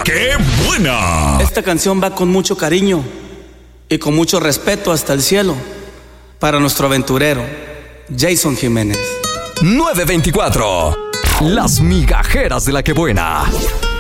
que buena. Esta canción va con mucho cariño y con mucho respeto hasta el cielo para nuestro aventurero, Jason Jiménez. 924. Las migajeras de la que buena.